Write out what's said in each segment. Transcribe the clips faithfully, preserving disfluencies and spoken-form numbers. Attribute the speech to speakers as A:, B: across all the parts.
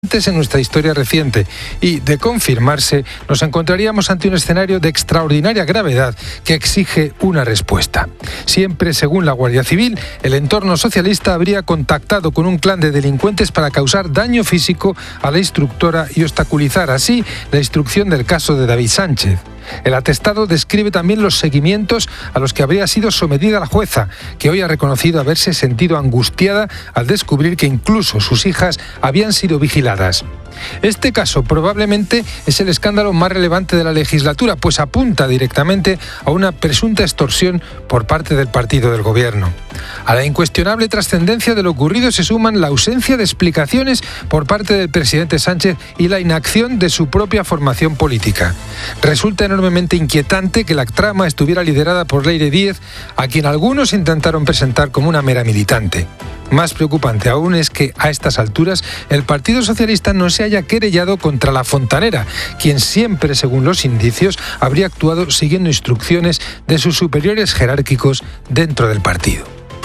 A: precedentes en nuestra historia reciente y, de confirmarse, nos encontraríamos ante un escenario de extraordinaria gravedad que exige una respuesta. Siempre, según la Guardia Civil, el entorno socialista habría contactado con un clan de delincuentes para causar daño físico a la instructora y obstaculizar así la instrucción del caso de David Sánchez. El atestado describe también los seguimientos a los que habría sido sometida la jueza, que hoy ha reconocido haberse sentido angustiada al descubrir que incluso sus hijas habían sido vigiladas. Este caso probablemente es el escándalo más relevante de la legislatura, pues apunta directamente a una presunta extorsión por parte del partido del gobierno. A la incuestionable trascendencia de lo ocurrido se suman la ausencia de explicaciones por parte del presidente Sánchez y la inacción de su propia formación política. Resulta enormemente inquietante que la trama estuviera liderada por Leire Díez, a quien algunos intentaron presentar como una mera militante. Más preocupante aún es que, a estas alturas, el Partido Socialista no se haya querellado contra la fontanera, quien siempre, según los indicios, habría actuado siguiendo instrucciones de sus superiores jerárquicos dentro del partido.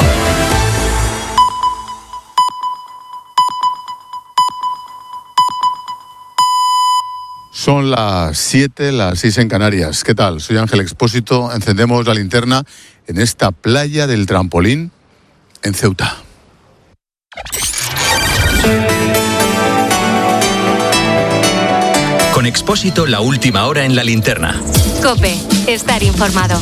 B: Son las siete, las seis en Canarias. ¿Qué tal? Soy Ángel Expósito. Encendemos la linterna en esta playa del Trampolín en Ceuta.
C: Con Expósito, la última hora en la linterna.
D: COPE, estar informado.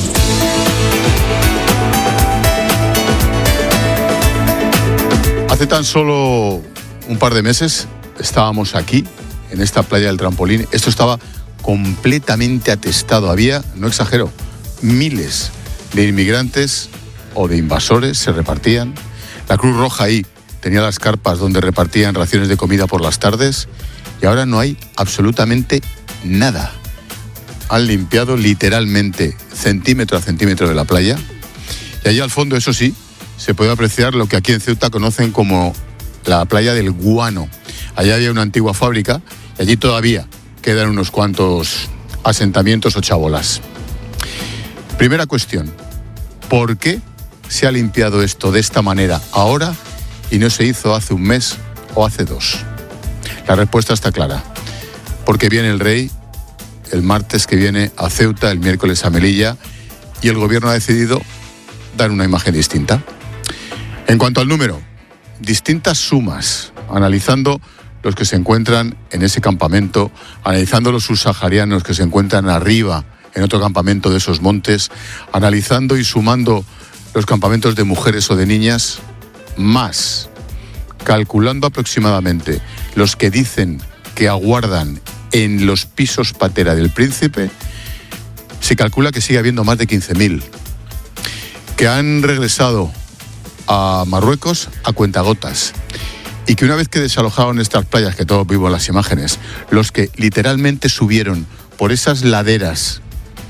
B: Hace tan solo un par de meses estábamos aquí, en esta playa del Trampolín. Esto estaba completamente atestado. Había, no exagero, miles de inmigrantes o de invasores se repartían. La Cruz Roja ahí tenía las carpas donde repartían raciones de comida por las tardes y ahora no hay absolutamente nada. Han limpiado literalmente centímetro a centímetro de la playa y allí al fondo, eso sí, se puede apreciar lo que aquí en Ceuta conocen como la playa del Guano. Allá había una antigua fábrica y allí todavía quedan unos cuantos asentamientos o chabolas. Primera cuestión, ¿por qué se ha limpiado esto de esta manera ahora y no se hizo hace un mes o hace dos? La respuesta está clara. Porque viene el rey el martes que viene a Ceuta, el miércoles a Melilla, y el gobierno ha decidido dar una imagen distinta. En cuanto al número, distintas sumas, analizando los que se encuentran en ese campamento, analizando los subsaharianos que se encuentran arriba en otro campamento de esos montes, analizando y sumando los campamentos de mujeres o de niñas, más, calculando aproximadamente los que dicen que aguardan en los pisos patera del Príncipe, se calcula que sigue habiendo más de quince mil, que han regresado a Marruecos a cuentagotas, y que una vez que desalojaron estas playas, que todos vimos las imágenes, los que literalmente subieron por esas laderas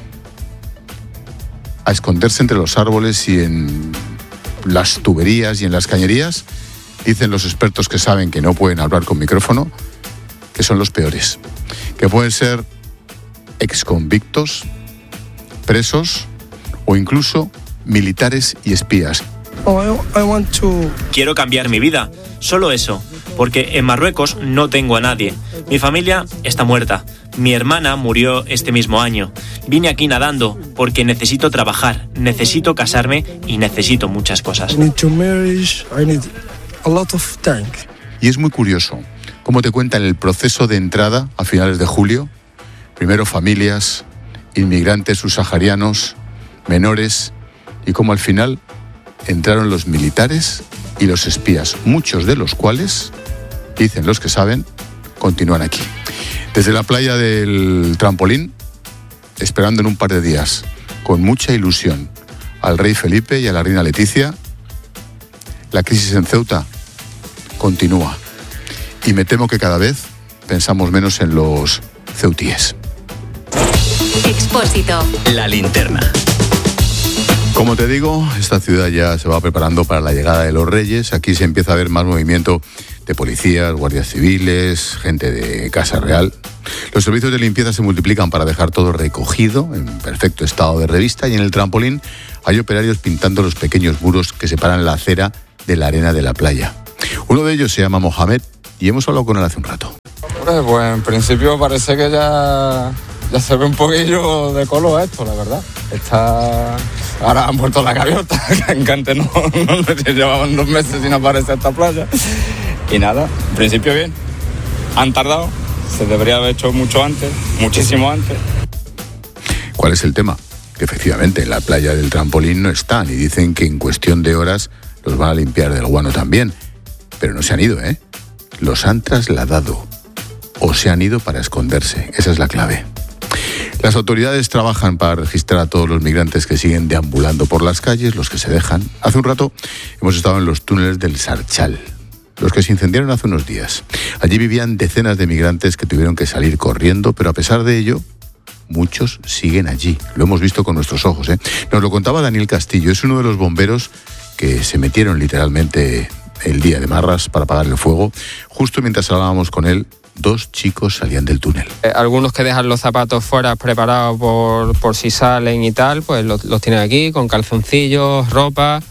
B: a esconderse entre los árboles y en las tuberías y en las cañerías, dicen los expertos que saben que no pueden hablar con micrófono, que son los peores, que pueden ser exconvictos, presos o incluso militares y espías.
E: Quiero cambiar mi vida, solo eso, porque en Marruecos no tengo a nadie. Mi familia está muerta. Mi hermana murió este mismo año. Vine aquí nadando porque necesito trabajar, necesito casarme y necesito muchas cosas.
B: Y es muy curioso cómo te cuentan el proceso de entrada a finales de julio. Primero familias, inmigrantes subsaharianos, menores, y cómo al final entraron los militares y los espías, muchos de los cuales, dicen los que saben, continúan aquí. Desde la playa del Trampolín, esperando en un par de días, con mucha ilusión, al rey Felipe y a la reina Leticia, la crisis en Ceuta continúa. Y me temo que cada vez pensamos menos en los ceutíes.
D: Expósito.
C: La linterna.
B: Como te digo, esta ciudad ya se va preparando para la llegada de los Reyes. Aquí se empieza a ver más movimiento de policías, guardias civiles, gente de Casa Real. Los servicios de limpieza se multiplican para dejar todo recogido, en perfecto estado de revista, y en el Trampolín hay operarios pintando los pequeños muros que separan la acera de la arena de la playa. Uno de ellos se llama Mohamed y hemos hablado con él hace un rato.
F: Pues en principio parece que ya, ya se ve un poquillo de color esto, la verdad. Está... Ahora han vuelto la gaviota, que antes no, no llevaban dos meses sin aparecer esta playa. Y nada, en principio bien. Han tardado, se debería haber hecho mucho antes, muchísimo antes.
B: ¿Cuál es el tema? Que efectivamente en la playa del Trampolín no están y dicen que en cuestión de horas los van a limpiar del guano también. Pero no se han ido, ¿eh? Los han trasladado o se han ido para esconderse. Esa es la clave. Las autoridades trabajan para registrar a todos los migrantes que siguen deambulando por las calles, los que se dejan. Hace un rato hemos estado en los túneles del Sarchal, los que se incendiaron hace unos días. Allí vivían decenas de migrantes que tuvieron que salir corriendo, pero a pesar de ello, muchos siguen allí. Lo hemos visto con nuestros ojos, ¿eh? Nos lo contaba Daniel Castillo, es uno de los bomberos que se metieron literalmente el día de Marras para apagar el fuego. Justo mientras hablábamos con él, dos chicos salían del túnel.
G: Eh, algunos que dejan los zapatos fuera preparados por, por si salen y tal, pues los, los tienen aquí con calzoncillos, ropa.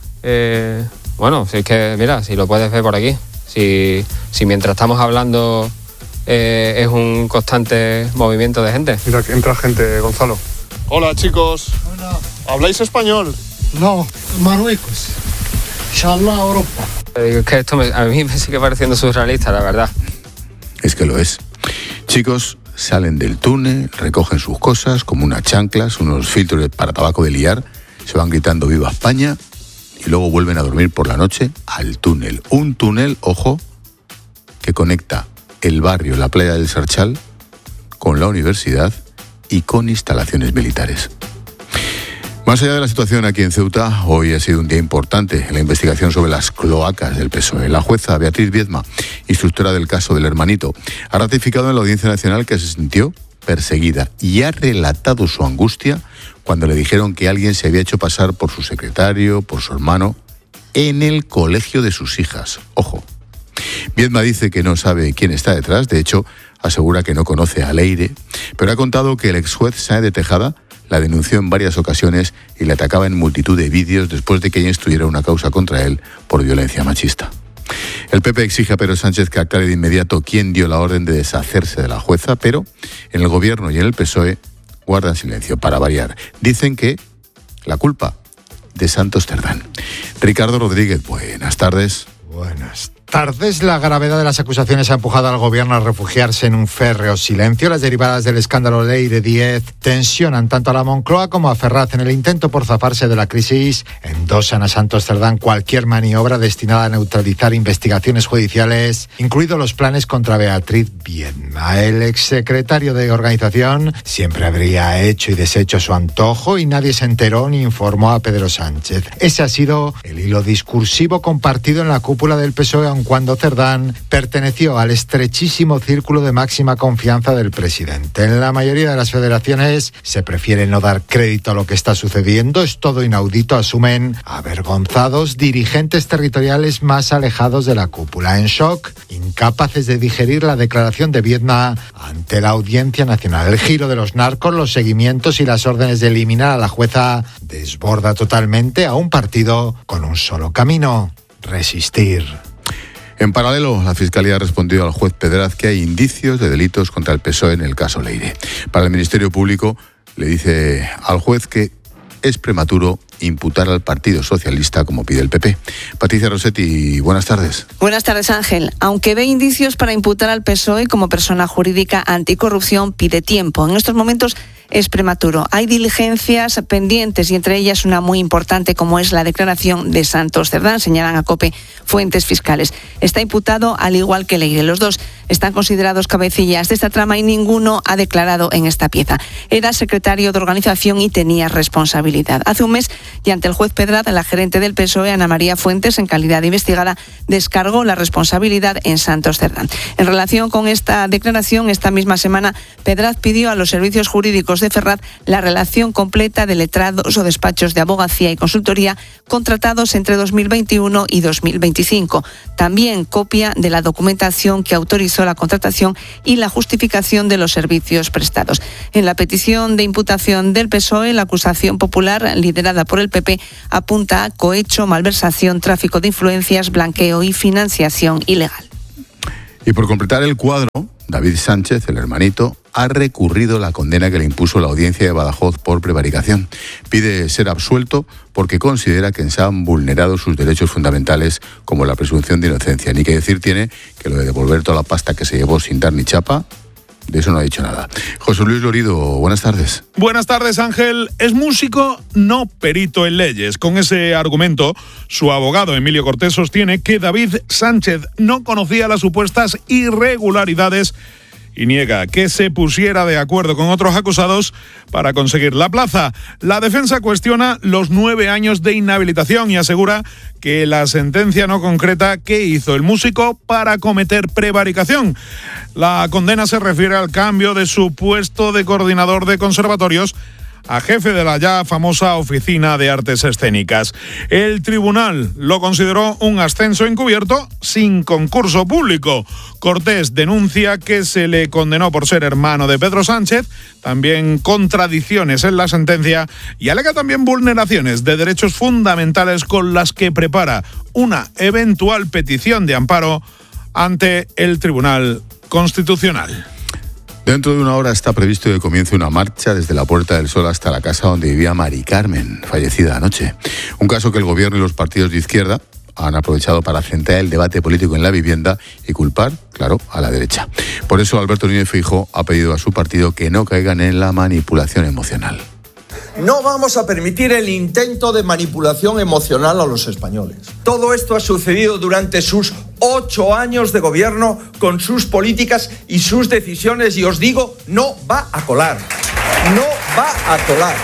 G: Eh, bueno, si es que, mira, si lo puedes ver por aquí. Si, si mientras estamos hablando eh, es un constante movimiento de gente.
H: Mira que entra gente, Gonzalo. Hola, chicos.
I: Hola.
H: ¿Habláis español?
I: No, Marruecos. Inshallah, Europa.
G: Eh, es que esto me, a mí me sigue pareciendo surrealista, la verdad.
B: Es que lo es. Chicos salen del túnel, recogen sus cosas, como unas chanclas, unos filtros para tabaco de liar, se van gritando ¡Viva España! Y luego vuelven a dormir por la noche al túnel. Un túnel, ojo, que conecta el barrio, la playa del Sarchal, con la universidad y con instalaciones militares. Más allá de la situación aquí en Ceuta, hoy ha sido un día importante en la investigación sobre las cloacas del P S O E. La jueza Beatriz Viedma, instructora del caso del hermanito, ha ratificado en la Audiencia Nacional que se sintió perseguida y ha relatado su angustia cuando le dijeron que alguien se había hecho pasar por su secretario, por su hermano, en el colegio de sus hijas. Ojo. Viedma dice que no sabe quién está detrás, de hecho, asegura que no conoce a Leire, pero ha contado que el ex juez Sáenz de Tejada la denunció en varias ocasiones y le atacaba en multitud de vídeos después de que ella instruyera una causa contra él por violencia machista. El P P exige a Pedro Sánchez que aclare de inmediato quién dio la orden de deshacerse de la jueza, pero en el Gobierno y en el P S O E guardan silencio para variar. Dicen que la culpa de Santos Cerdán. Ricardo Rodríguez, buenas tardes.
J: Buenas tardes. La gravedad de las acusaciones ha empujado al gobierno a refugiarse en un férreo silencio. Las derivadas del escándalo Leire diez tensionan tanto a la Moncloa como a Ferraz en el intento por zafarse de la crisis. Endosan a Santos Cerdán cualquier maniobra destinada a neutralizar investigaciones judiciales, incluidos los planes contra Beatriz Viedma. El exsecretario de organización siempre habría hecho y deshecho su antojo y nadie se enteró ni informó a Pedro Sánchez. Ese ha sido el hilo discursivo compartido en la cúpula del P S O E, aun cuando Cerdán perteneció al estrechísimo círculo de máxima confianza del presidente. En la mayoría de las federaciones se prefiere no dar crédito a lo que está sucediendo. Es todo inaudito, asumen avergonzados dirigentes territoriales más alejados de la cúpula. En shock, incapaces de digerir la declaración de Viedma ante la Audiencia Nacional. El giro de los narcos, los seguimientos y las órdenes de eliminar a la jueza desborda totalmente a un partido con un solo camino: resistir.
B: En paralelo, la Fiscalía ha respondido al juez Pedraz que hay indicios de delitos contra el P S O E en el caso Leire. Para el Ministerio Público, le dice al juez que es prematuro imputar al Partido Socialista como pide el P P. Patricia Rossetti, buenas tardes.
K: Buenas tardes, Ángel. Aunque ve indicios para imputar al P S O E como persona jurídica anticorrupción, pide tiempo. En estos momentos es prematuro. Hay diligencias pendientes y entre ellas una muy importante como es la declaración de Santos Cerdán, señalan a COPE fuentes fiscales. Está imputado al igual que Leire. Los dos están considerados cabecillas de esta trama y ninguno ha declarado en esta pieza. Era secretario de organización y tenía responsabilidad. Hace un mes, y ante el juez Pedraz, la gerente del P S O E, Ana María Fuentes, en calidad de investigada, descargó la responsabilidad en Santos Cerdán. En relación con esta declaración, esta misma semana, Pedraz pidió a los servicios jurídicos de Ferraz la relación completa de letrados o despachos de abogacía y consultoría contratados entre dos mil veintiuno y dos mil veinticinco. También copia de la documentación que autorizó la contratación y la justificación de los servicios prestados. En la petición de imputación del P S O E, la acusación popular, liderada por el P P, apunta a cohecho, malversación, tráfico de influencias, blanqueo y financiación ilegal.
B: Y por completar el cuadro David Sánchez, el hermanito, ha recurrido la condena que le impuso la audiencia de Badajoz por prevaricación. Pide ser absuelto porque considera que se han vulnerado sus derechos fundamentales como la presunción de inocencia. Ni que decir tiene que lo de devolver toda la pasta que se llevó sin dar ni chapa, de eso no ha dicho nada. José Luis Lorido, buenas tardes.
L: Buenas tardes, Ángel. Es músico, no perito en leyes. Con ese argumento, su abogado Emilio Cortés sostiene que David Sánchez no conocía las supuestas irregularidades y niega que se pusiera de acuerdo con otros acusados para conseguir la plaza. La defensa cuestiona los nueve años de inhabilitación y asegura que la sentencia no concreta qué hizo el músico para cometer prevaricación. La condena se refiere al cambio de su puesto de coordinador de conservatorios a jefe de la ya famosa Oficina de Artes Escénicas. El tribunal lo consideró un ascenso encubierto sin concurso público. Cortés denuncia que se le condenó por ser hermano de Pedro Sánchez, también contradicciones en la sentencia y alega también vulneraciones de derechos fundamentales con las que prepara una eventual petición de amparo ante el Tribunal Constitucional.
B: Dentro de una hora está previsto que comience una marcha desde la Puerta del Sol hasta la casa donde vivía Mari Carmen, fallecida anoche. Un caso que el gobierno y los partidos de izquierda han aprovechado para centrar el debate político en la vivienda y culpar, claro, a la derecha. Por eso Alberto Núñez Feijóo ha pedido a su partido que no caigan en la manipulación emocional.
M: No vamos a permitir el intento de manipulación emocional a los españoles. Todo esto ha sucedido durante sus ocho años de gobierno con sus políticas y sus decisiones y os digo, no va a colar. No va a colar.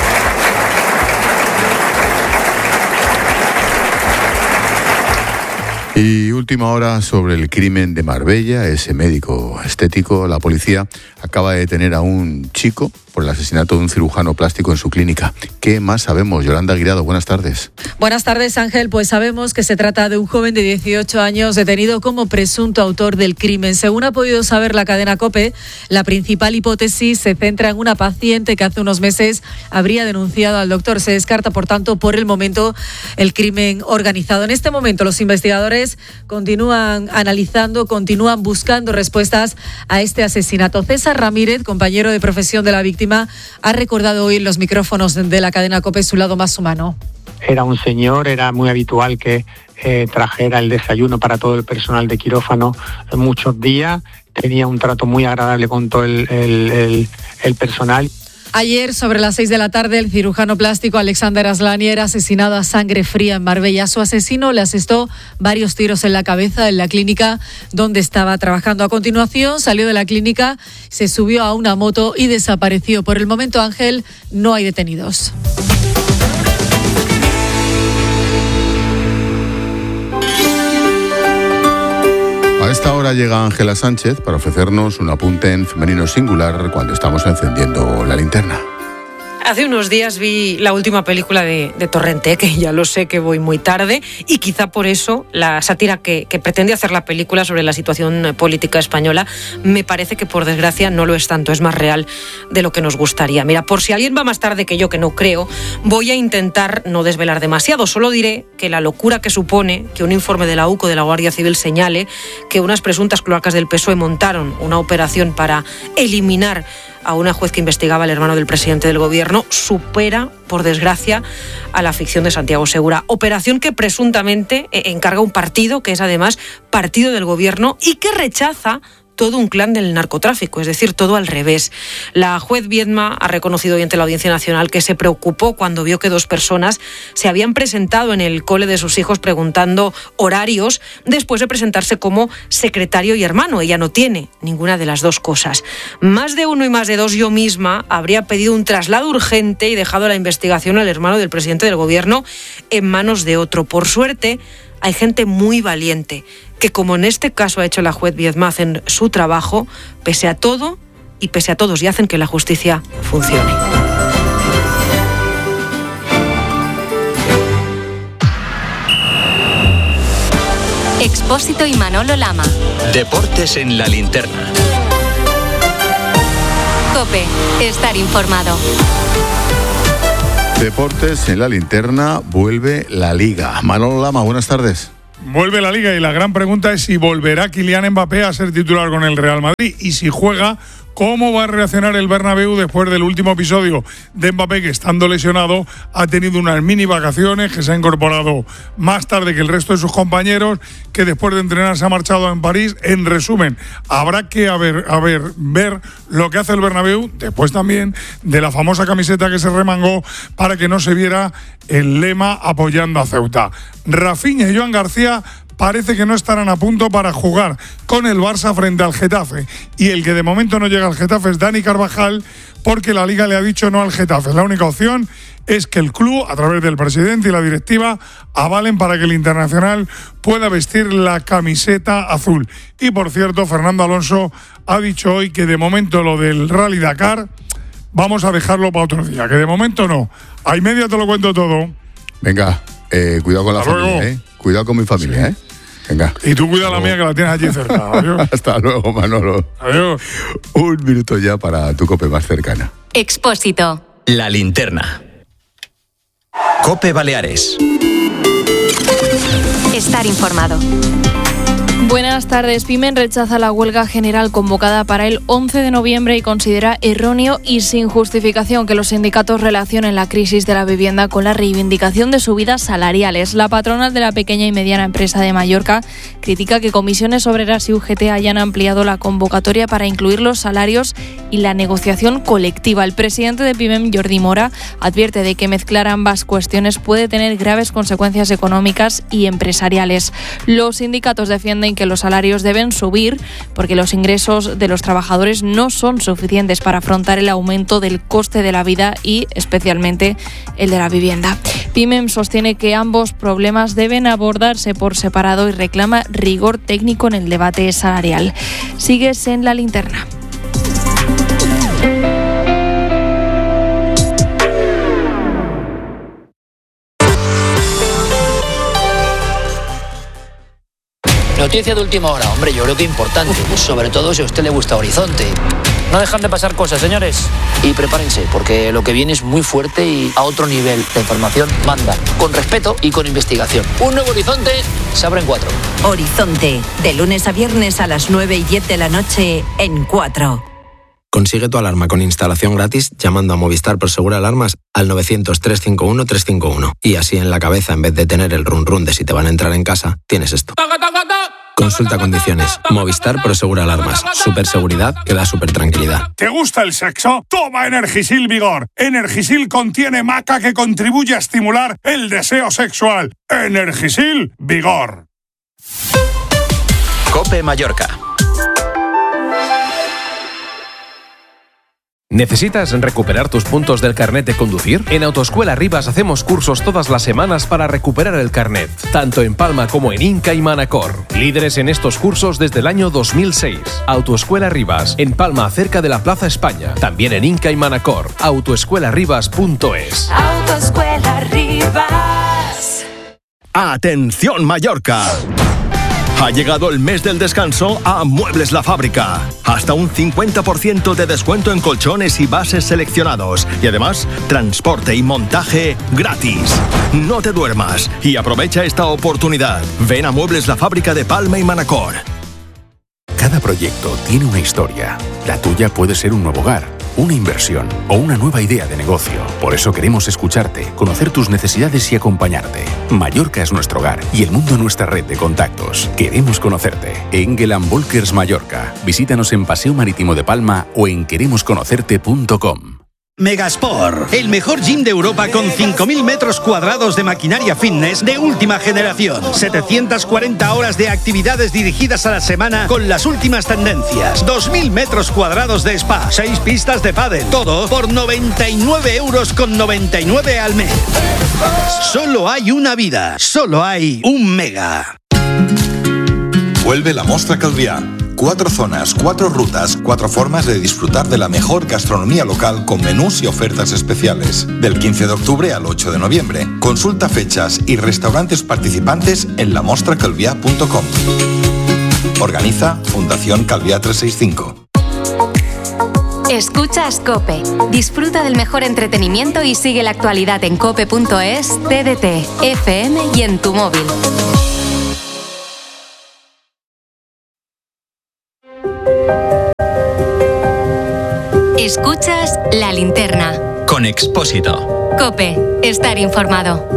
B: Y última hora sobre el crimen de Marbella, ese médico estético. La policía acaba de detener a un chico por el asesinato de un cirujano plástico en su clínica. ¿Qué más sabemos? Yolanda Guirado, buenas tardes.
N: Buenas tardes, Ángel. Pues sabemos que se trata de un joven de dieciocho años detenido como presunto autor del crimen. Según ha podido saber la cadena COPE, la principal hipótesis se centra en una paciente que hace unos meses habría denunciado al doctor. Se descarta, por tanto, por el momento, el crimen organizado. En este momento, los investigadores continúan analizando, continúan buscando respuestas a este asesinato. César Ramírez, compañero de profesión de la víctima, ha recordado hoy en los micrófonos de la cadena COPE su lado más humano.
O: Era un señor, era muy habitual que eh, trajera el desayuno para todo el personal de quirófano muchos días, tenía un trato muy agradable con todo el, el, el, el personal.
N: Ayer, sobre las seis de la tarde, el cirujano plástico Alexander Aslani era asesinado a sangre fría en Marbella. Su asesino le asestó varios tiros en la cabeza en la clínica donde estaba trabajando. A continuación, salió de la clínica, se subió a una moto y desapareció. Por el momento, Ángel, no hay detenidos.
B: A esta hora llega Ángela Sánchez para ofrecernos un apunte en femenino singular cuando estamos encendiendo la linterna.
P: Hace unos días vi la última película de, de Torrente, que ya lo sé que voy muy tarde, y quizá por eso la sátira que, que pretende hacer la película sobre la situación política española me parece que por desgracia no lo es tanto, es más real de lo que nos gustaría. Mira, por si alguien va más tarde que yo, que no creo, voy a intentar no desvelar demasiado, solo diré que la locura que supone que un informe de la U C O de la Guardia Civil señale que unas presuntas cloacas del P S O E montaron una operación para eliminar a una juez que investigaba al hermano del presidente del gobierno, supera, por desgracia, a la ficción de Santiago Segura. Operación que presuntamente encarga un partido, que es además partido del gobierno, y que rechaza todo un clan del narcotráfico, es decir, todo al revés. La juez Viedma ha reconocido hoy ante la Audiencia Nacional que se preocupó cuando vio que dos personas se habían presentado en el cole de sus hijos preguntando horarios después de presentarse como secretario y hermano. Ella no tiene ninguna de las dos cosas. Más de uno y más de dos, yo misma habría pedido un traslado urgente y dejado la investigación al hermano del presidente del gobierno en manos de otro. Por suerte, hay gente muy valiente que, como en este caso ha hecho la juez Viedma, hacen su trabajo pese a todo y pese a todos y hacen que la justicia funcione.
D: Expósito y Manolo Lama.
C: Deportes en la linterna.
D: COPE, estar informado.
B: Deportes en la linterna, vuelve la Liga. Manolo Lama, buenas tardes.
L: Vuelve la Liga y la gran pregunta es si volverá Kylian Mbappé a ser titular con el Real Madrid y si juega, ¿cómo va a reaccionar el Bernabéu después del último episodio de Mbappé, que estando lesionado ha tenido unas mini vacaciones, que se ha incorporado más tarde que el resto de sus compañeros, que después de entrenar se ha marchado en París? En resumen, habrá que a ver, a ver, ver lo que hace el Bernabéu, después también de la famosa camiseta que se remangó para que no se viera el lema apoyando a Ceuta. Rafinha y Joan García parece que no estarán a punto para jugar con el Barça frente al Getafe, y el que de momento no llega al Getafe es Dani Carvajal, porque la Liga le ha dicho no al Getafe. La única opción es que el club, a través del presidente y la directiva, avalen para que el internacional pueda vestir la camiseta azul. Y por cierto, Fernando Alonso ha dicho hoy que de momento lo del Rally Dakar vamos a dejarlo para otro día, que de momento no. A y media te lo cuento todo.
B: Venga, eh, cuidado con la
L: Hasta
B: familia,
L: luego.
B: ¿eh? Cuidado con mi familia,
L: Sí.
B: ¿eh? Venga.
L: Y tú cuida la mía, que la tienes allí cerca. Adiós.
B: Hasta luego, Manolo.
L: Adiós.
B: Un minuto ya para tu COPE más cercana.
D: Expósito.
C: La linterna. COPE Baleares.
D: Estar informado.
Q: Buenas tardes. Pimen rechaza la huelga general convocada para el once de noviembre y considera erróneo y sin justificación que los sindicatos relacionen la crisis de la vivienda con la reivindicación de subidas salariales. La patronal de la pequeña y mediana empresa de Mallorca critica que Comisiones Obreras y U G T hayan ampliado la convocatoria para incluir los salarios y la negociación colectiva. El presidente de Pimem, Jordi Mora, advierte de que mezclar ambas cuestiones puede tener graves consecuencias económicas y empresariales. Los sindicatos defienden que los salarios deben subir porque los ingresos de los trabajadores no son suficientes para afrontar el aumento del coste de la vida y especialmente el de la vivienda. Pimem sostiene que ambos problemas deben abordarse por separado y reclama rigor técnico en el debate salarial. Sigues en La Linterna.
R: Noticia de última hora, hombre, yo creo que importante, sobre todo si a usted le gusta Horizonte. No dejan de pasar cosas, señores. Y prepárense, porque lo que viene es muy fuerte y a otro nivel. La información manda, con respeto y con investigación. Un nuevo Horizonte se abre en cuatro.
S: Horizonte, de lunes a viernes a las nueve y diez de la noche en cuatro.
T: Consigue tu alarma con instalación gratis llamando a Movistar Prosegur Alarmas al novecientos, trescientos cincuenta y uno, trescientos cincuenta y uno. Y así en la cabeza, en vez de tener el run run de si te van a entrar en casa, tienes esto. Consulta condiciones. Movistar Prosegur Alarmas. Super seguridad que da super tranquilidad.
L: ¿Te gusta el sexo? Toma Energisil Vigor. Energisil contiene maca que contribuye a estimular el deseo sexual. Energisil Vigor.
C: COPE Mallorca.
U: ¿Necesitas recuperar tus puntos del carnet de conducir? En Autoescuela Rivas hacemos cursos todas las semanas para recuperar el carnet, tanto en Palma como en Inca y Manacor. Líderes en estos cursos desde el año dos mil seis. Autoescuela Rivas, en Palma, cerca de la Plaza España. También en Inca y Manacor. autoescuela rivas punto es.
S: Autoescuela Rivas.
V: ¡Atención, Mallorca! Ha llegado el mes del descanso a Muebles La Fábrica. Hasta un cincuenta por ciento de descuento en colchones y bases seleccionados. Y además, transporte y montaje gratis. No te duermas y aprovecha esta oportunidad. Ven a Muebles La Fábrica de Palma y Manacor.
W: Cada proyecto tiene una historia. La tuya puede ser un nuevo hogar, una inversión o una nueva idea de negocio. Por eso queremos escucharte, conocer tus necesidades y acompañarte. Mallorca es nuestro hogar y el mundo nuestra red de contactos. Queremos conocerte. Engel and Volkers Mallorca. Visítanos en Paseo Marítimo de Palma o en queremos conocerte punto com.
X: Megasport, el mejor gym de Europa con cinco mil metros cuadrados de maquinaria fitness de última generación. setecientas cuarenta horas de actividades dirigidas a la semana con las últimas tendencias. dos mil metros cuadrados de spa, seis pistas de pádel. Todo por noventa y nueve euros con noventa y nueve al mes. Solo hay una vida, solo hay un Mega.
Y: Vuelve la Mostra Calvià. Cuatro zonas, cuatro rutas, cuatro formas de disfrutar de la mejor gastronomía local con menús y ofertas especiales. Del quince de octubre al ocho de noviembre. Consulta fechas y restaurantes participantes en la mostra calvià punto com. Organiza Fundación Calvià trescientos sesenta y cinco.
D: Escuchas COPE. Disfruta del mejor entretenimiento y sigue la actualidad en cope punto es, T D T, F M y en tu móvil. Escuchas La Linterna.
C: Con Expósito.
D: COPE. Estar informado.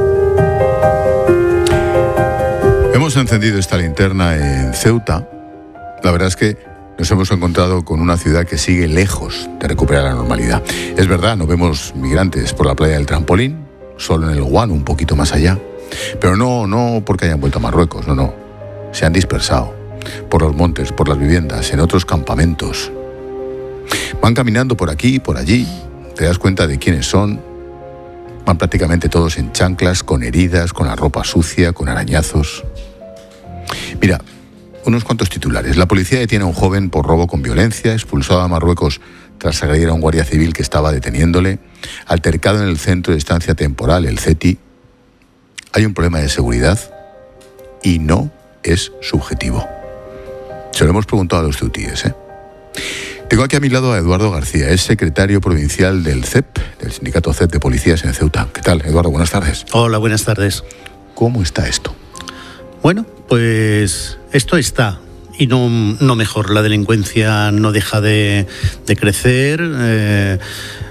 B: Hemos encendido esta linterna en Ceuta. La verdad es que nos hemos encontrado con una ciudad que sigue lejos de recuperar la normalidad. Es verdad, no vemos migrantes por la playa del Trampolín, solo en el Guano, un poquito más allá. Pero no, no porque hayan vuelto a Marruecos, no, no. Se han dispersado por los montes, por las viviendas, en otros campamentos. Van caminando por aquí, por allí, te das cuenta de quiénes son. Van prácticamente todos en chanclas, con heridas, con la ropa sucia, con arañazos. Mira, unos cuantos titulares. La policía detiene a un joven por robo con violencia, expulsado a Marruecos tras agredir a un guardia civil que estaba deteniéndole, altercado en el centro de estancia temporal, el C E T I. Hay un problema de seguridad y no es subjetivo. Se lo hemos preguntado a los ceutíes, ¿eh? Tengo aquí a mi lado a Eduardo García, es secretario provincial del C E P, del sindicato C E P de policías en Ceuta. ¿Qué tal, Eduardo? Buenas tardes.
A: Hola, buenas tardes.
B: ¿Cómo está esto?
A: Bueno, pues esto está, y no, no mejor. La delincuencia no deja de, de crecer. Eh,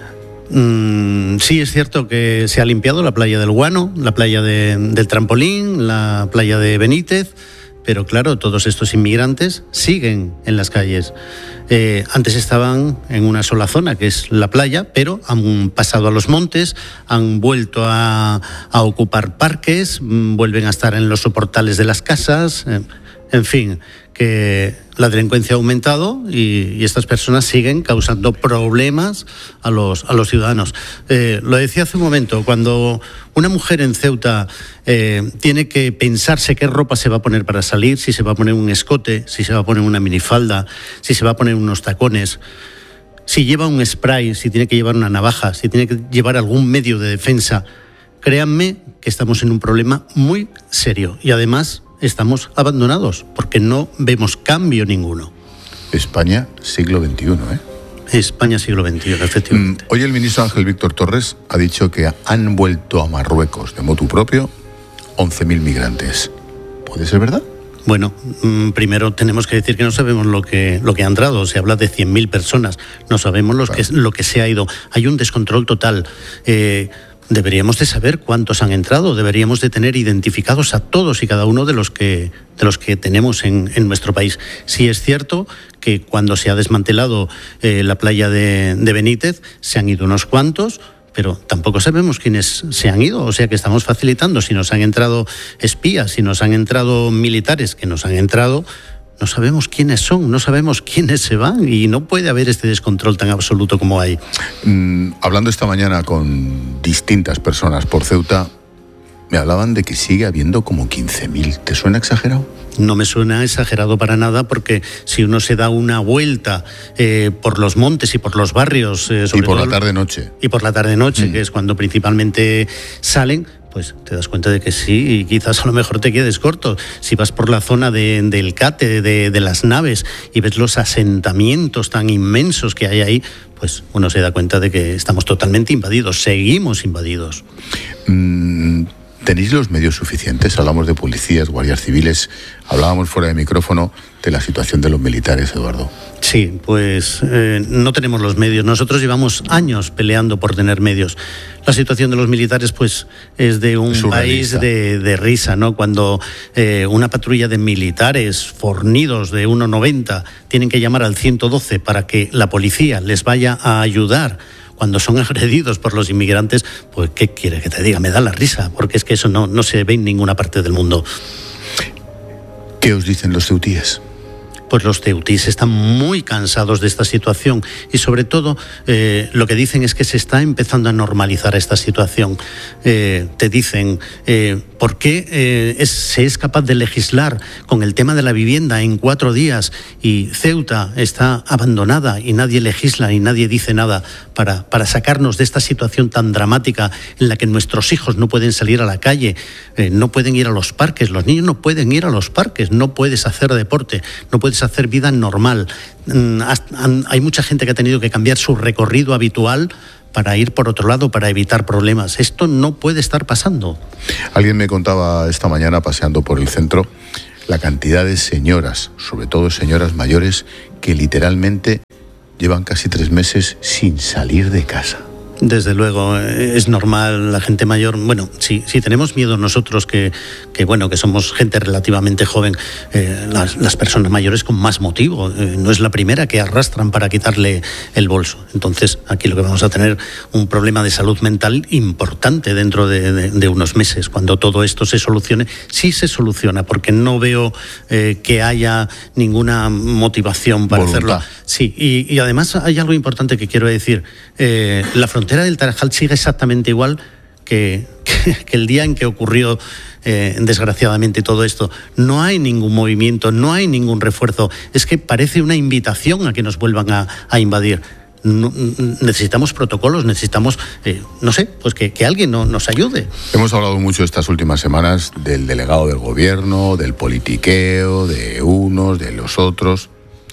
A: mm, sí, es cierto que se ha limpiado la playa del Guano, la playa de, del Trampolín, la playa de Benítez, pero claro, todos estos inmigrantes siguen en las calles. Eh, antes estaban en una sola zona, que es la playa, pero han pasado a los montes, han vuelto a, a ocupar parques, vuelven a estar en los soportales de las casas, eh, en fin, que la delincuencia ha aumentado y, y estas personas siguen causando problemas a los, a los ciudadanos. Eh, lo decía hace un momento, cuando una mujer en Ceuta eh, tiene que pensarse qué ropa se va a poner para salir, si se va a poner un escote, si se va a poner una minifalda, si se va a poner unos tacones, si lleva un spray, si tiene que llevar una navaja, si tiene que llevar algún medio de defensa, créanme que estamos en un problema muy serio y además estamos abandonados porque no vemos cambio ninguno.
B: España, siglo veintiuno, ¿eh?
A: España, siglo veintiuno, efectivamente.
B: Mm, hoy el ministro Ángel Víctor Torres ha dicho que han vuelto a Marruecos de motu propio once mil migrantes. ¿Puede ser verdad?
A: Bueno, mmm, primero tenemos que decir que no sabemos lo que, lo que ha entrado. Se habla de cien mil personas. No sabemos los claro. que, lo que se ha ido. Hay un descontrol total. Eh, Deberíamos de saber cuántos han entrado, deberíamos de tener identificados a todos y cada uno de los que, de los que tenemos en, en nuestro país. Sí es cierto que cuando se ha desmantelado eh, la playa de, de Benítez se han ido unos cuantos, pero tampoco sabemos quiénes se han ido, o sea que estamos facilitando. Si nos han entrado espías, si nos han entrado militares que nos han entrado, no sabemos quiénes son, no sabemos quiénes se van y no puede haber este descontrol tan absoluto como hay.
B: Mm, hablando esta mañana con distintas personas por Ceuta, me hablaban de que sigue habiendo como quince mil. ¿Te suena exagerado?
A: No me suena exagerado para nada porque si uno se da una vuelta eh, por los montes y por los barrios... Eh, sobre
B: y por
A: todo,
B: la tarde-noche.
A: Y por la tarde-noche, mm. que es cuando principalmente salen... pues te das cuenta de que sí, y quizás a lo mejor te quedes corto. Si vas por la zona de, del Cate, de, de las naves, y ves los asentamientos tan inmensos que hay ahí, pues uno se da cuenta de que estamos totalmente invadidos, seguimos invadidos.
B: Mm, ¿Tenéis los medios suficientes? Hablamos de policías, guardias civiles, hablábamos fuera de micrófono de la situación de los militares, Eduardo.
A: Sí, pues eh, no tenemos los medios. Nosotros llevamos años peleando por tener medios. La situación de los militares, pues, es de un país de, de risa, ¿no? Cuando eh, una patrulla de militares fornidos de uno noventa tienen que llamar al ciento doce para que la policía les vaya a ayudar cuando son agredidos por los inmigrantes, pues, ¿qué quiere que te diga? Me da la risa, porque es que eso no, no se ve en ninguna parte del mundo.
B: ¿Qué os dicen los ceutíes?
A: Pues los ceutíes están muy cansados de esta situación y sobre todo eh, lo que dicen es que se está empezando a normalizar esta situación. Eh, te dicen, eh, ¿por qué eh, es, se es capaz de legislar con el tema de la vivienda en cuatro días y Ceuta está abandonada y nadie legisla y nadie dice nada para, para sacarnos de esta situación tan dramática en la que nuestros hijos no pueden salir a la calle, eh, no pueden ir a los parques, los niños no pueden ir a los parques, no puedes hacer deporte, no puedes hacer vida normal. Hay mucha gente que ha tenido que cambiar su recorrido habitual para ir por otro lado, para evitar problemas. Esto no puede estar pasando.
B: Alguien me contaba esta mañana paseando por el centro la cantidad de señoras, sobre todo señoras mayores, que literalmente llevan casi tres meses sin salir de casa.
A: Desde luego, es normal, la gente mayor, bueno, si, si tenemos miedo nosotros que, que, bueno, que somos gente relativamente joven, eh, las, las personas mayores con más motivo, eh, no es la primera que arrastran para quitarle el bolso. Entonces, aquí lo que vamos a tener un problema de salud mental importante dentro de, de, de unos meses, cuando todo esto se solucione. Sí se soluciona, porque no veo eh, que haya ninguna motivación para
B: Voluntad.
A: hacerlo. Sí, y, y además hay algo importante que quiero decir. Eh, la frontera La frontera del Tarajal sigue exactamente igual que, que, que el día en que ocurrió eh, desgraciadamente todo esto. No hay ningún movimiento, no hay ningún refuerzo. Es que parece una invitación a que nos vuelvan a, a invadir. No, necesitamos protocolos, necesitamos, eh, no sé, pues que, que alguien no, nos ayude.
B: Hemos hablado mucho estas últimas semanas del delegado del gobierno, del politiqueo, de unos, de los otros.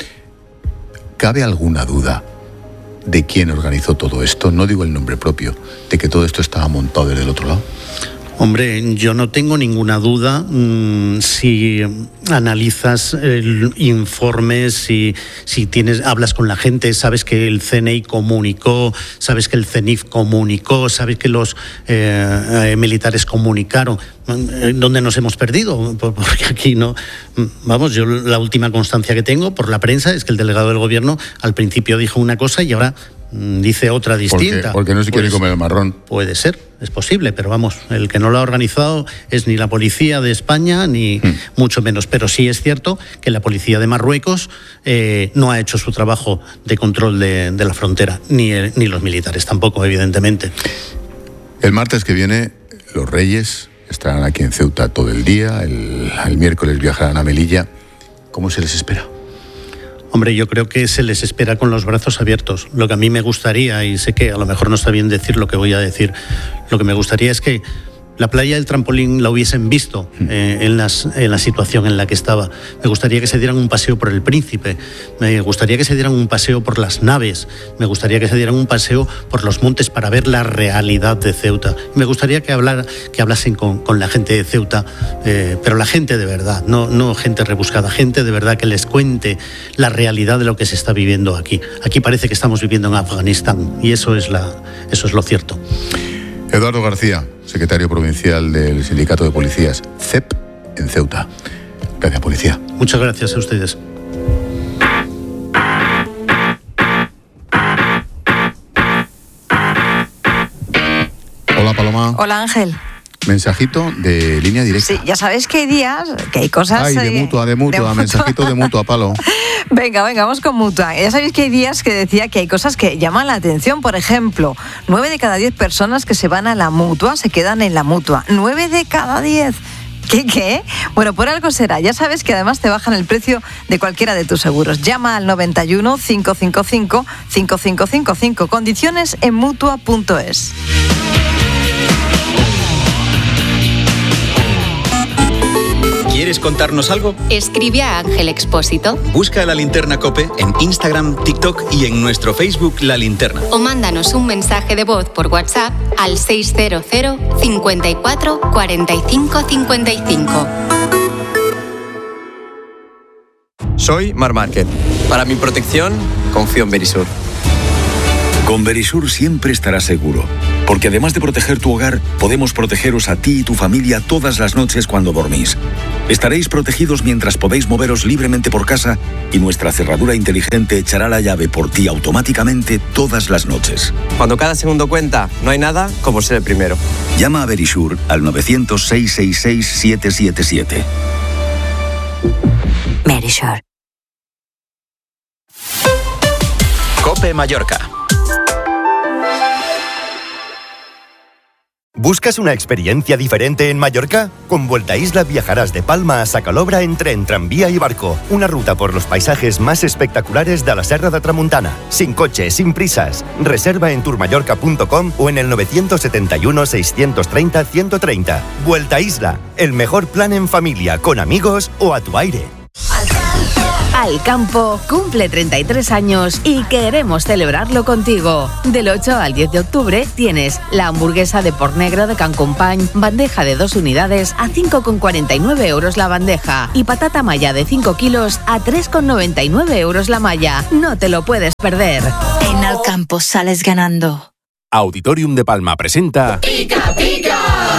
B: ¿Cabe alguna duda de quién organizó todo esto? No digo el nombre propio, de que todo esto estaba montado desde el otro lado.
A: Hombre, yo no tengo ninguna duda mmm, si analizas el informe, si, si tienes, hablas con la gente, sabes que el C N I comunicó, sabes que el C N I F comunicó, sabes que los eh, eh, militares comunicaron. ¿Dónde nos hemos perdido? Porque aquí no... Vamos, yo la última constancia que tengo por la prensa es que el delegado del gobierno al principio dijo una cosa y ahora dice otra distinta.
B: Porque, porque no se quiere comer el marrón.
A: Puede ser, es posible, pero vamos, el que no lo ha organizado es ni la policía de España, ni mm. mucho menos. Pero sí es cierto que la policía de Marruecos eh, no ha hecho su trabajo de control de, de la frontera, ni, ni los militares tampoco, evidentemente.
B: El martes que viene, los Reyes estarán aquí en Ceuta todo el día, el, el miércoles viajarán a Melilla. ¿Cómo se les espera?
A: Hombre, yo creo que se les espera con los brazos abiertos. Lo que a mí me gustaría, y sé que a lo mejor no está bien decir lo que voy a decir, lo que me gustaría es que la playa del Trampolín la hubiesen visto eh, en, las, en la situación en la que estaba. Me gustaría que se dieran un paseo por el Príncipe, me gustaría que se dieran un paseo por las naves, me gustaría que se dieran un paseo por los montes para ver la realidad de Ceuta. Me gustaría que, hablar, que hablasen con, con la gente de Ceuta, eh, pero la gente de verdad, no, no gente rebuscada, gente de verdad que les cuente la realidad de lo que se está viviendo aquí. Aquí parece que estamos viviendo en Afganistán y eso es, la, eso es lo cierto.
B: Eduardo García, secretario provincial del Sindicato de Policías, C E P, en Ceuta. Gracias, policía.
A: Muchas gracias a ustedes.
B: Hola, Paloma.
E: Hola, Ángel.
B: Mensajito de línea directa.
E: Sí, ya sabéis que hay días, que hay cosas...
B: Ay, de mutua, de mutua, de mutua. Mensajito de mutua, Palo.
E: Venga, venga, vamos con mutua. Ya sabéis que hay días que decía que hay cosas que llaman la atención. Por ejemplo, nueve de cada diez personas que se van a la mutua se quedan en la mutua. Nueve de cada diez. ¿Qué, qué? Bueno, por algo será. Ya sabes que además te bajan el precio de cualquiera de tus seguros. Llama al noventa y uno, cinco cinco cinco, cinco cinco cinco cinco. Condiciones en mutua punto es.
C: ¿Quieres contarnos algo?
D: Escribe a Ángel Expósito.
C: Busca La Linterna COPE en Instagram, TikTok y en nuestro Facebook La Linterna.
D: O mándanos un mensaje de voz por WhatsApp al seis cero cero, cinco cuatro, cuatro cinco cinco cinco.
F: Soy Mar Márquez. Para mi protección, confío en Verisur.
G: Con Verisur siempre estarás seguro, porque además de proteger tu hogar, podemos protegeros a ti y tu familia todas las noches cuando dormís. Estaréis protegidos mientras podéis moveros libremente por casa y nuestra cerradura inteligente echará la llave por ti automáticamente todas las noches.
F: Cuando cada segundo cuenta, no hay nada como ser el primero.
G: Llama a Verisur al nueve cero cero, seis seis seis, siete siete siete.
S: Verisur.
C: COPE Mallorca.
H: ¿Buscas una experiencia diferente en Mallorca? Con Vuelta Isla viajarás de Palma a Sacalobra en tren, tranvía y barco. Una ruta por los paisajes más espectaculares de la Serra de Tramuntana. Sin coche, sin prisas. Reserva en tourmallorca punto com o en el nueve siete uno, seis tres cero, uno tres cero. Vuelta Isla, el mejor plan en familia, con amigos o a tu aire.
I: Alcampo cumple treinta y tres años y queremos celebrarlo contigo. Del ocho al diez de octubre tienes la hamburguesa de por negro de Can Company, bandeja de dos unidades a cinco con cuarenta y nueve euros la bandeja y patata malla de cinco kilos a tres con noventa y nueve euros la malla. No te lo puedes perder.
J: En Alcampo sales ganando.
W: Auditorium de Palma presenta
J: ¡Pica, pica!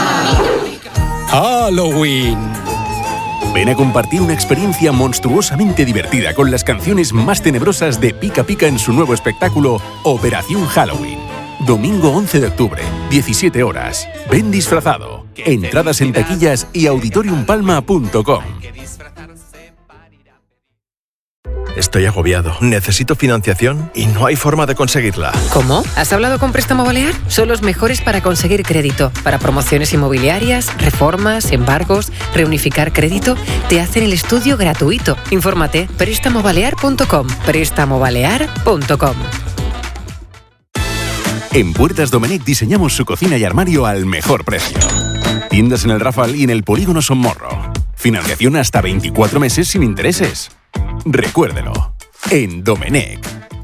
W: Halloween. Ven a compartir una experiencia monstruosamente divertida con las canciones más tenebrosas de Pica Pica en su nuevo espectáculo Operación Halloween. Domingo once de octubre, diecisiete horas. Ven disfrazado. Entradas en taquillas y auditorium palma punto com.
K: Estoy agobiado. Necesito financiación y no hay forma de conseguirla.
P: ¿Cómo? ¿Has hablado con Préstamo Balear? Son los mejores para conseguir crédito. Para promociones inmobiliarias, reformas, embargos, reunificar crédito. Te hacen el estudio gratuito. Infórmate. préstamo balear punto com. préstamo balear punto com.
W: En Puertas Domenech diseñamos su cocina y armario al mejor precio. Tiendas en el Rafal y en el Polígono Son Morro. Financiación hasta veinticuatro meses sin intereses. Recuérdelo, en Domenech.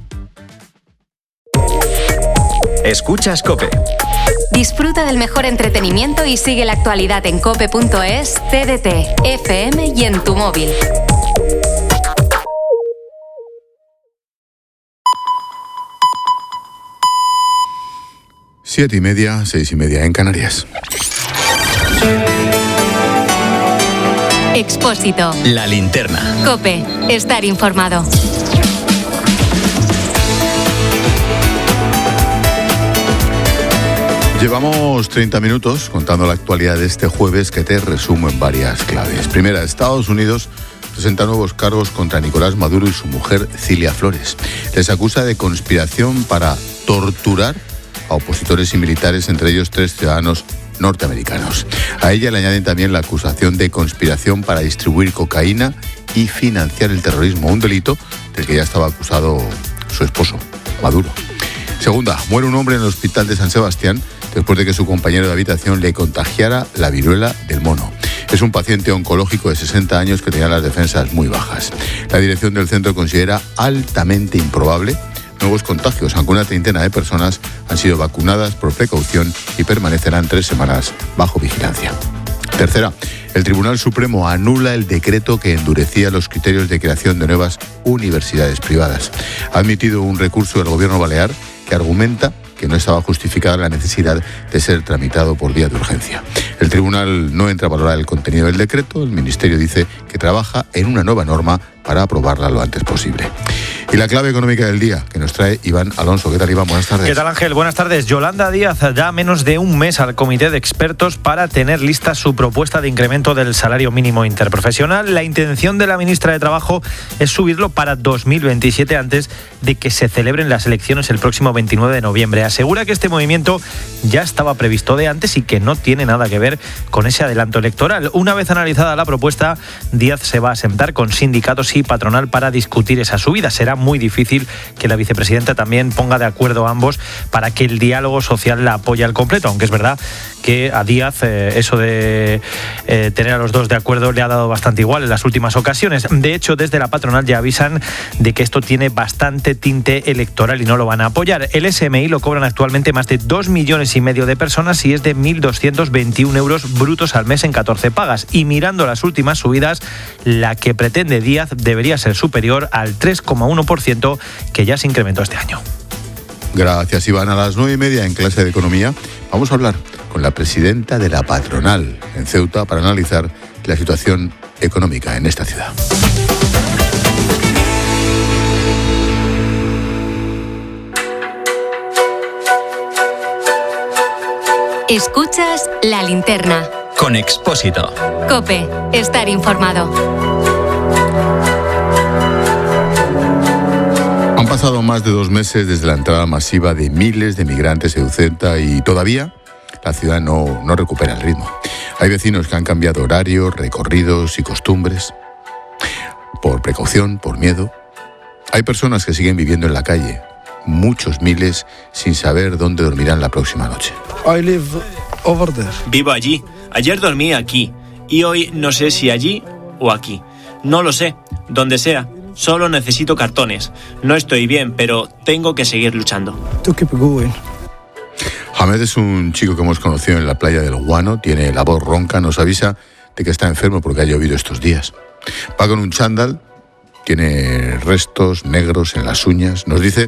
C: Escuchas COPE.
D: Disfruta del mejor entretenimiento y sigue la actualidad en cope punto es, T D T, F M y en tu móvil.
B: Siete y media, seis y media en Canarias.
D: Expósito.
C: La linterna.
D: COPE. Estar informado.
B: Llevamos treinta minutos contando la actualidad de este jueves que te resumo en varias claves. Primera, Estados Unidos presenta nuevos cargos contra Nicolás Maduro y su mujer Cilia Flores. Les acusa de conspiración para torturar a opositores y militares, entre ellos tres ciudadanos norteamericanos. A ella le añaden también la acusación de conspiración para distribuir cocaína y financiar el terrorismo, un delito del que ya estaba acusado su esposo, Maduro. Segunda, muere un hombre en el hospital de San Sebastián después de que su compañero de habitación le contagiara la viruela del mono. Es un paciente oncológico de sesenta años que tenía las defensas muy bajas. La dirección del centro considera altamente improbable nuevos contagios, aunque una treintena de personas han sido vacunadas por precaución y permanecerán tres semanas bajo vigilancia. Tercera, el Tribunal Supremo anula el decreto que endurecía los criterios de creación de nuevas universidades privadas. Ha admitido un recurso del Gobierno balear que argumenta que no estaba justificada la necesidad de ser tramitado por vía de urgencia. El tribunal no entra a valorar el contenido del decreto. El Ministerio dice que trabaja en una nueva norma para aprobarla lo antes posible. Y la clave económica del día que nos trae Iván Alonso. ¿Qué tal, Iván? Buenas tardes.
M: ¿Qué tal, Ángel? Buenas tardes. Yolanda Díaz da menos de un mes al comité de expertos para tener lista su propuesta de incremento del salario mínimo interprofesional. La intención de la ministra de Trabajo es subirlo para dos mil veintisiete antes de que se celebren las elecciones el próximo veintinueve de noviembre. Asegura que este movimiento ya estaba previsto de antes y que no tiene nada que ver con ese adelanto electoral. Una vez analizada la propuesta, Díaz se va a sentar con sindicatos y patronal para discutir esa subida. Será muy difícil que la vicepresidenta también ponga de acuerdo a ambos para que el diálogo social la apoye al completo, aunque es verdad que a Díaz eh, eso de eh, tener a los dos de acuerdo le ha dado bastante igual en las últimas ocasiones. De hecho, desde la patronal ya avisan de que esto tiene bastante tinte electoral y no lo van a apoyar. El S M I lo cobran actualmente más de dos millones y medio de personas y es de mil doscientos veintiún euros brutos al mes en catorce pagas. Y mirando las últimas subidas, la que pretende Díaz debería ser superior al tres coma uno por ciento que ya se incrementó este año.
B: Gracias, Iván. A las nueve y media en clase de economía vamos a hablar con la presidenta de la patronal en Ceuta para analizar la situación económica en esta ciudad.
D: Escuchas La Linterna.
C: Con Expósito.
D: COPE. Estar informado.
B: Han pasado más de dos meses desde la entrada masiva de miles de migrantes en Ceuta y todavía la ciudad no, no recupera el ritmo. Hay vecinos que han cambiado horarios, recorridos y costumbres por precaución, por miedo. Hay personas que siguen viviendo en la calle, muchos miles sin saber dónde dormirán la próxima noche.
O: I live over there.
Z: Vivo allí. Ayer dormí aquí y hoy no sé si allí o aquí. No lo sé. Donde sea.
L: Solo necesito cartones. No estoy bien, pero tengo que seguir luchando.
O: To keep going.
B: Hamed es un chico que hemos conocido en la playa del Guano, tiene la voz ronca, nos avisa de que está enfermo porque ha llovido estos días. Va con un chándal, tiene restos negros en las uñas, nos dice